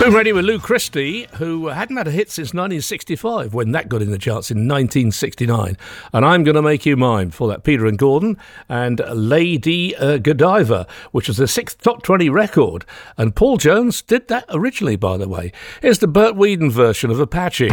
Home Radio with Lou Christie, who hadn't had a hit since 1965, when that got in the charts in 1969. And I'm Gonna Make You Mine, for that Peter and Gordon, and Lady Godiva, which was the 6th top 20 record. And Paul Jones did that originally, by the way. Here's the Burt Weedon version of Apache.